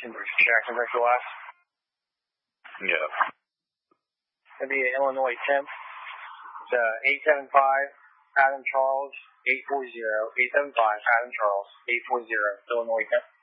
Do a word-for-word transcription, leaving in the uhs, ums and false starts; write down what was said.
Jackson, Jackson Virtual Last. Yeah. It'll be an Illinois temp. It's uh, eight seven five Adam Charles eight four zero eight seven five Adam Charles eight four zero Illinois temp.